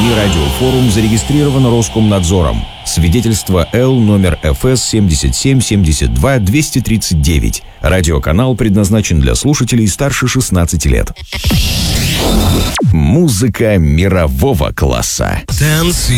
Радиофорум зарегистрирован Роскомнадзором. Свидетельство Л номер ФС 7772-239. Радиоканал предназначен для слушателей старше 16 лет. Музыка мирового класса.